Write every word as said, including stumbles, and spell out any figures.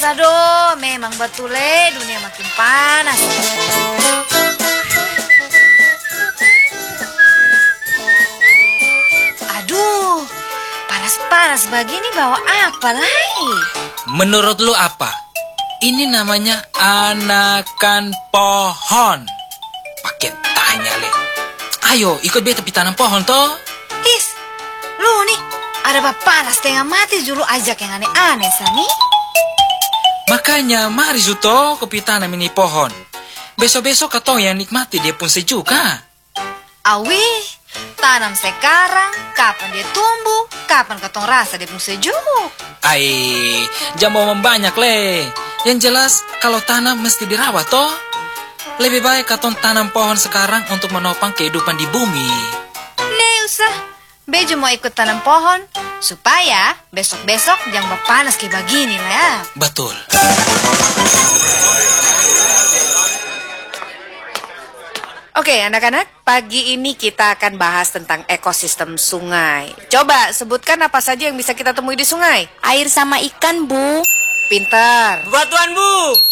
aduh, memang betul eh, dunia makin panas. Aduh, panas-panas begini bawa apa lagi? Menurut lu apa? Ini namanya anakan pohon. Pakai tanya, Le. Ayo, ikut beta pi tanam pohon, toh. His, lu nih, ada apa panas tengah mati dulu ajak yang aneh-aneh, Sani. Makanya, mari Zuto, kopi tanam ini pohon. Besok-besok katong yang nikmati dia pun sejuk, ha? Awi, tanam sekarang, kapan dia tumbuh, kapan katong rasa dia pun sejuk. Ai, jangan mau banyak, Le. Yang jelas, kalau tanam mesti dirawat, toh. Lebih baik katong tanam pohon sekarang untuk menopang kehidupan di bumi. Nih usah, Bejo mau ikut tanam pohon, supaya besok-besok jangan panas kayak begini lah ya. Betul. Oke, anak-anak, pagi ini kita akan bahas tentang ekosistem sungai. Coba sebutkan apa saja yang bisa kita temui di sungai. Air sama ikan, Bu. Pintar. Batuan, Bu.